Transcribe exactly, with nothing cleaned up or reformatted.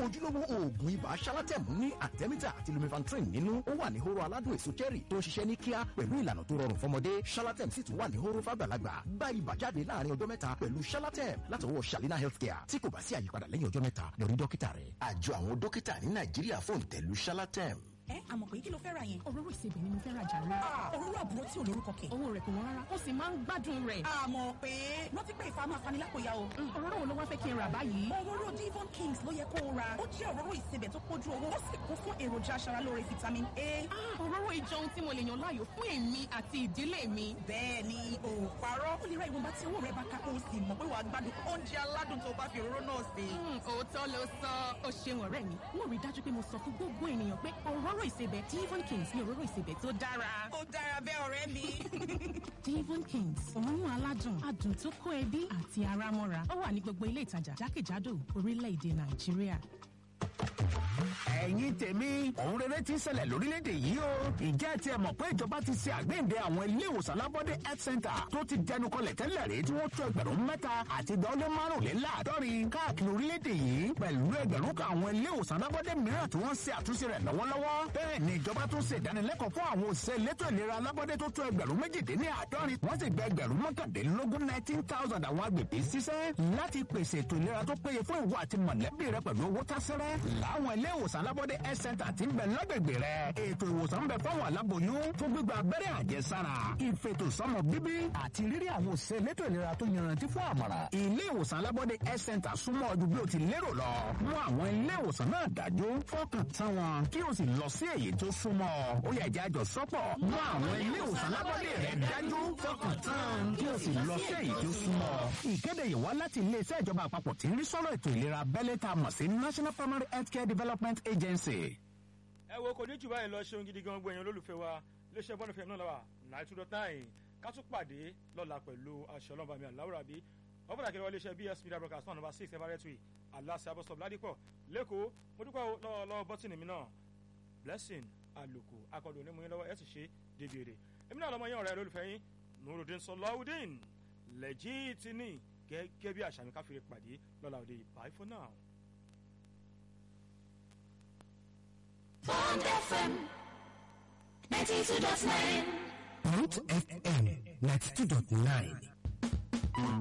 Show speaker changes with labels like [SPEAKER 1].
[SPEAKER 1] ojúlówó oògùn ibà Shalatem ní Artemether àti Lumefantrine nínú. Ó wà ní hóró aládùn èso cherry tó ń ṣiṣẹ́ ní kíá pẹ̀lú ìlànà tó rọrùn fọmọdé. Shalatem sì tún wà ní hóró fàgbàlagbà. Gba ibà jáde láàrin ọjọ́ mẹ́ta pẹ̀lú Shalatem látọwọ́ Shalina Healthcare. Tí kò bá sí àyípadà lẹ́yìn ọjọ́ mẹ́ta, lọ rí dókítà rẹ̀. Àjọ àwọn dókítà ní Nàìjíríà fòǹtẹ̀lù Shalatem.
[SPEAKER 2] ẹ àmọ̀ pé kí ló fẹ́ ra yẹn.
[SPEAKER 3] òróró ìsebẹ̀ ni mo fẹ́ ra jàre.
[SPEAKER 2] òróró àbúrò tí ò lórúkọ kẹ̀.
[SPEAKER 3] owó rẹ̀ kò wọ́n rárá ó sì máa ń gbádùn rẹ̀.
[SPEAKER 2] àmọ̀ pé rántí pé ìfà máa fani lápòyà o.
[SPEAKER 3] òróró wo ló wá fẹ́ kí n rà báyìí.
[SPEAKER 2] òróró Devon Kings ló yẹ kó o ra. ó jẹ́ òróró ìsebẹ̀ tó pójú owó ó sì kún fún èròjà aṣaralóore vitamin A.
[SPEAKER 3] òróró ìjọ ohun tí mo lè yàn láàyò fún èmi àti ìdílé mi.
[SPEAKER 2] bẹ́ẹ̀ ni o parọ́. ó lè ra ìwọ̀nba tí owó rẹ̀ bá ká o sì mọ̀ pé wàá gbádùn oúnjẹ aládùn tó bá fi òróró náà sè.
[SPEAKER 3] òótọ́ ló sọ ó ṣeun ọ̀rẹ́ mi. mo rí dájú pé mo sọ fún gbogbo ènìyàn pé òróró ìsebẹ̀ Devon Kings ní òróró ìsebẹ̀ tó dára.
[SPEAKER 2] ó dára bẹ́ẹ̀ ọ̀rẹ́ mi.
[SPEAKER 3] Devon Kings òórùn aládùn adùn tó kó ẹbí àti ara mọ́ra ó wà ní gbogbo ilé ìtajà jákèjádò orílẹ̀-èdè Nàìjíríà.
[SPEAKER 4] ẹ̀yin tèmi òun rere ti ṣẹlẹ̀ lórílẹ̀‐èdè yìí o. ìjẹ́ ti ẹ̀ mọ̀ pé ìjọba ti ṣe àgbéǹde àwọn ilé ìwòsàn alábọ́dé health center tó ti dẹnu kọlẹ̀ tẹ́lẹ̀ rí tí wọ́n tó ẹgbẹ̀rún mẹ́ta àti ìdánwò márùnléláàádọ́rin káàkiri orílẹ̀‐èdè yìí pẹ̀lú ẹgbẹ̀rún kan àwọn ilé ìwòsàn alábọ́dé mìíràn tí wọ́n ṣe àtúnṣe rẹ̀ lọ́wọ́lọ́wọ́. bẹ́ẹ̀ ni ìjọba tún ṣe ìdánilẹ́kọ̀ọ́ fún àwọn òṣìṣẹ́ elétò ìlera alábọ́dé tó tó ẹgbẹ̀rún méjìdínláàádọ́rin wọ́n sì gba ẹgbẹ̀rún mọ́kàndínlógún nineteen thousand àwọn agbègbè ṣiṣẹ́ láti pèsè ètò ìlera tó péye fún ìwọ àti mọ̀lẹ́bí rẹ pẹ̀lú owó tásẹ́rẹ́ láwọn ilé ìwòsàn alábọ́dé health center ti ń bẹ lágbègbè rẹ. ètò ìwòsàn ń bẹ fáwọn aláboyún fún gbígba abẹ́rẹ́ àjẹsára ìfètòsọ́mọ bíbí àti rírí àwọn òṣìṣẹ́ elétò ìlera tó yanrantí fún àmọ̀ràn. ilé ìwòsàn alábọ́dé health center súnmọ́ ọdún bí o ti lérò lọ. mú àwọn ilé ìwòsàn náà dájú fọkàn tán wọn kí o sì lọ sí èyí tó súnmọ́. ó yẹ jẹ́ àjọ sọ́pọ̀. mú àwọn ilé ìwòsàn alábọ́dé rẹ dájú fọkàn tán kí o sì lọ sí èyí tó súnmọ́. ìkéde yìí wá láti iléeṣẹ́ ìjọba àpapọ̀ tí ń rí sọ́rọ̀ ètò ìlera abẹ́lé tá a mọ̀ sí National Primary Healthcare Development Agency.
[SPEAKER 5] ẹ wo kò ní jù báyìí lọ ṣeun gidi gan gbẹ̀yìn olólùfẹ́ wa iléeṣẹ́ bọ́ọ̀nù fẹ́mi náà lọ́wọ́ nine two dot nine ká tún pàdé lọ́la pẹ̀lú aṣọ ọlọ́mọba mi àláwùrà bí ọ̀pọ̀ dàkẹ́rẹ́ wọlé iṣẹ́ B S Media Broadcast náà number six everett way aláṣẹ abọ́sọ̀ ládìpọ̀ lẹ́kọ̀ọ́ mo dúpẹ́ lọ́wọ́ lọ́wọ́ bọ́tìnì mi náà blessing àlùkò akọ̀dọ̀ onímọ̀ yín lọ́wọ́ ẹ̀ sì ṣe débi èrè èmi náà lọ́mọ yín ọ̀rẹ́ olólùfẹ́ yín Nurudeen Sọláudeen lẹ́jìtìní gẹ́gẹ́ bí àṣà mi káfíńrẹ́ pàdé lọ́la òde bye for now.
[SPEAKER 6] Bond F M ninety-two dot nine.
[SPEAKER 1] Root F M ninety-two dot nine.